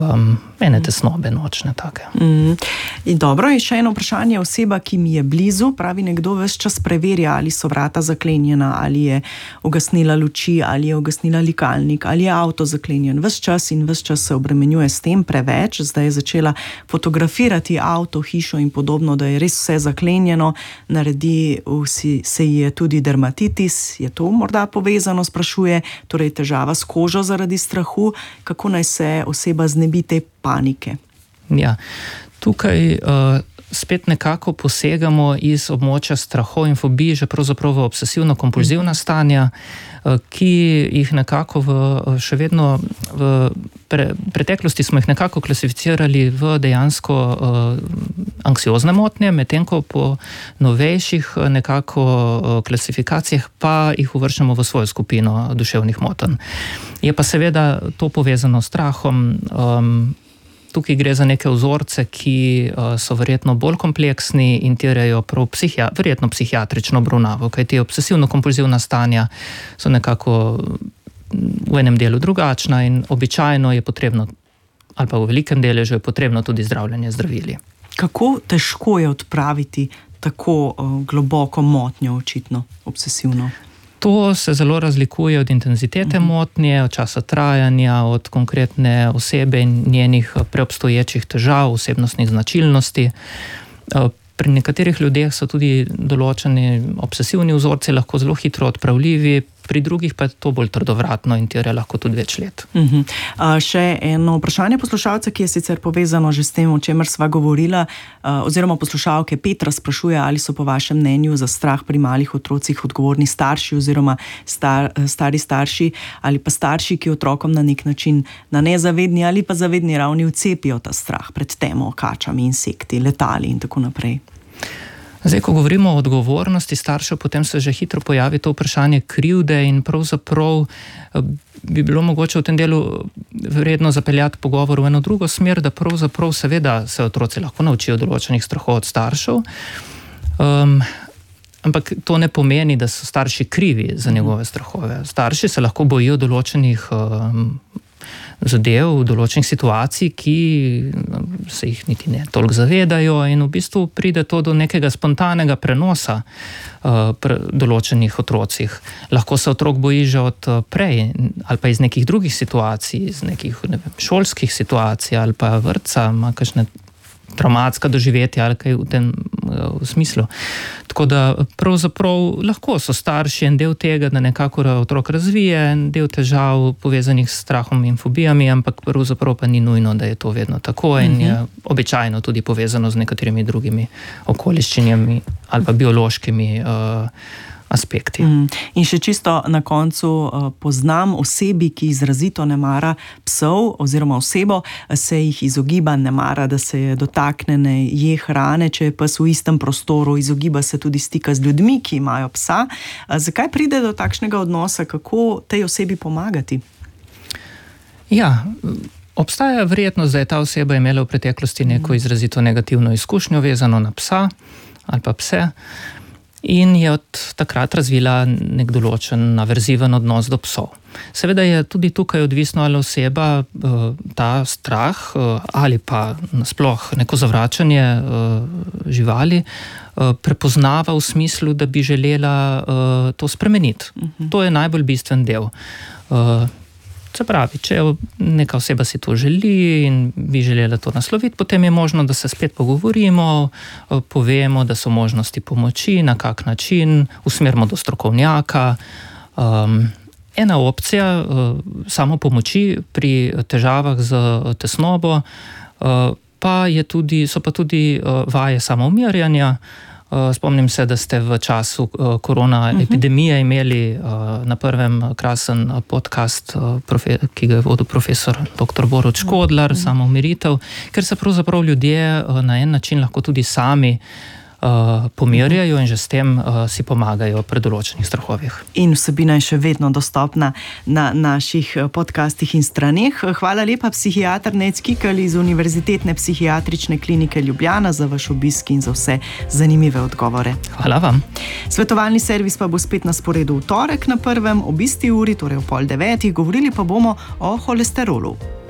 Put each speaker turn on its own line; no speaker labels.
ene tesnobe nočne take.
In dobro, je še eno vprašanje. Oseba, ki mi je blizu, pravi nekdo, ves čas preverja, ali so vrata zaklenjena, ali je ugasnila luči, ali je ugasnila likalnik, ali je avto zaklenjen. Ves čas se obremenjuje s tem preveč. Zdaj je začela fotografirati avto, hišo in podobno, da je res vse zaklenjeno. Se ji je tudi dermatitis. Je to morda povezano, sprašuje, torej težava s kožo zaradi strahu. Kako naj se oseba znebi te panike?
Ja, tukaj spet nekako posegamo iz območja strahov in fobij že pravzaprav v obsesivno-kompulzivna stanja, ki jih nekako še vedno v preteklosti smo jih nekako klasificirali v dejansko anksiozne motnje, medtem ko po novejših nekako klasifikacijah pa jih uvrščamo v svojo skupino duševnih motenj. Je pa seveda to povezano s strahom. Tukaj gre za neke vzorce, ki so verjetno bolj kompleksni in terjajo prav verjetno psihiatrično obravnavo, kajti obsesivno-kompulzivna stanja so nekako v enem delu drugačna in običajno je potrebno, ali pa v velikem deležu je potrebno tudi zdravljenje zdravili.
Kako težko je odpraviti tako globoko motnjo, očitno obsesivno?
To se zelo razlikuje od intenzitete motnje, od časa trajanja, od konkretne osebe in njenih preobstoječih težav, osebnostnih značilnosti. Pri nekaterih ljudeh so tudi določeni obsesivni vzorci lahko zelo hitro odpravljivi, pri drugih pa je to bolj trdovratno in terja lahko tudi več let.
Še eno vprašanje poslušalca, ki je sicer povezano že s tem, o čemer sva govorila, oziroma poslušalke Petra sprašuje, ali so po vašem mnenju za strah pri malih otrocih odgovorni starši oziroma stari starši ali pa starši, ki otrokom na nek način na nezavedni ali pa zavedni ravni vcepijo ta strah pred temo, kačami, insekti, letali in tako naprej.
Zdaj, ko govorimo o odgovornosti staršev, potem se že hitro pojavi to vprašanje krivde in pravzaprav bi bilo mogoče v tem delu vredno zapeljati pogovor v eno drugo smer, da pravzaprav seveda se otroci lahko naučijo določenih strahov od staršev, ampak to ne pomeni, da so starši krivi za njegove strahove. Starši se lahko bojijo določenih zadev, določenih situacij, ki se jih niti ne toliko zavedajo in v bistvu pride to do nekega spontanega prenosa določenih otrocih. Lahko se otrok boji že od prej ali pa iz nekih drugih situacij, iz nekih šolskih situacij ali pa vrtca, ima kakšne traumatska doživetja ali kaj v tem smislu. Tako da pravzaprav lahko so starši en del tega, da nekako otrok razvije, en del težav povezanih s strahom in fobijami, ampak pravzaprav pa ni nujno, da je to vedno tako in je običajno tudi povezano z nekaterimi drugimi okoliščinami ali pa biološkimi aspekti. In še čisto na koncu, poznam osebi, ki izrazito ne mara psov oziroma osebo, se jih izogiba, ne mara, da se je dotakne, ne je hrane, če je pes v istem prostoru, izogiba se tudi stika z ljudmi, ki imajo psa. Zakaj pride do takšnega odnosa? Kako tej osebi pomagati? Ja, obstaja verjetnost, da je ta oseba imela v preteklosti neko izrazito negativno izkušnjo vezano na psa ali pa pse. In je od takrat razvila nek določen averziven odnos do psov. Seveda je tudi tukaj odvisno, ali oseba ta strah ali pa nasploh neko zavračanje živali prepoznava v smislu, da bi želela to spremeniti. To je najbolj bistven del. Se pravi, če neka oseba si to želi in bi želela to nasloviti, potem je možno, da se spet pogovorimo, povemo, da so možnosti pomoči, na kak način, usmerimo do strokovnjaka. Ena opcija samo pomoči pri težavah z tesnobo so pa tudi vaje samoumirjanja. Spomnim se, da ste v času korona epidemije imeli na prvem krasen podcast, ki ga je vodil profesor dr. Borut Škodlar, samoumiritev, ker se pravzaprav ljudje na en način lahko tudi sami pomirjajo in že s tem si pomagajo pri določenih strahovih.
In vsebina je še vedno dostopna na naših podcastih in straneh. Hvala lepa, psihiater Nejc Kikl iz Univerzitetne psihiatrične klinike Ljubljana, za vaš obisk in za vse zanimive odgovore.
Hvala vam.
Svetovalni servis pa bo spet na sporedu v torek na prvem ob isti uri, torej ob 8:30. Govorili pa bomo o holesterolu.